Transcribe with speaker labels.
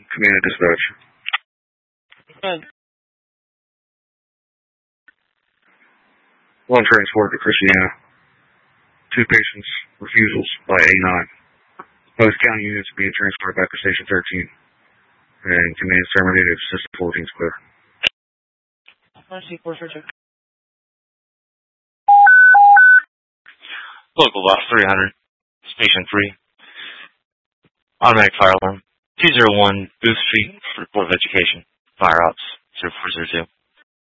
Speaker 1: Command dispatch.
Speaker 2: Good.
Speaker 1: One transport to Christiana. 2 patients, refusals by A9. Both county units being transported back to Station 13. And command terminated. System 14 is clear.
Speaker 3: Local boss 300, Station 3. Automatic fire alarm. 201 Booth Street, Report of Education. Fire Ops 0402.